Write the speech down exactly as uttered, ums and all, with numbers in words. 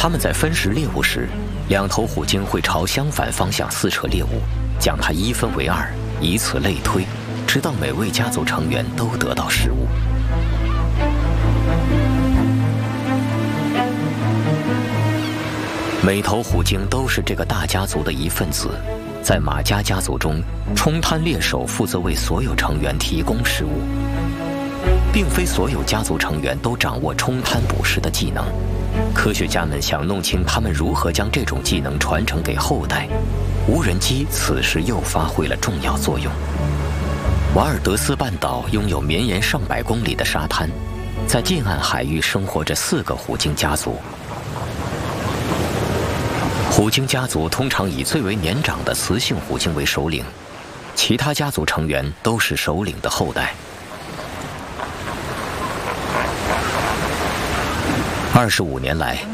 他们在分食猎物时，两头虎鲸会朝相反方向撕扯猎物，将它一分为二，以此类推，直到每位家族成员都得到食物。每头虎鲸都是这个大家族的一份子。在马家家族中，冲滩猎手负责为所有成员提供食物，并非所有家族成员都掌握冲滩捕食的技能。科学家们想弄清他们如何将这种技能传承给后代，无人机此时又发挥了重要作用。瓦尔德斯半岛拥有绵延上百公里的沙滩，在近岸海域生活着四个虎鲸家族。虎鲸家族通常以最为年长的雌性虎鲸为首领，其他家族成员都是首领的后代。二十五年来，